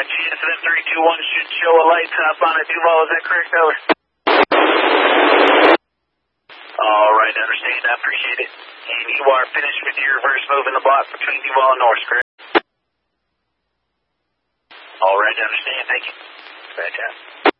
GSM 321 should show a light top on it. Duval, is that correct, over? All right, understand. I appreciate it. And you are finished with your reverse move in the block between Duval and Norris, correct? All right, understand. Thank you. Fantastic.